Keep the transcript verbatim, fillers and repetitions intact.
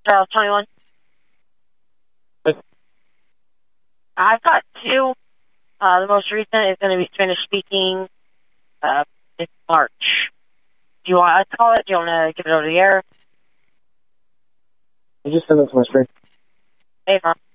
Charles twenty-one. I've got two. Uh, the most recent is going to be Spanish speaking. Uh, it's March. Do you want us to call it? Do you want to give it over the air? You just send it to my screen. Hey, Mom.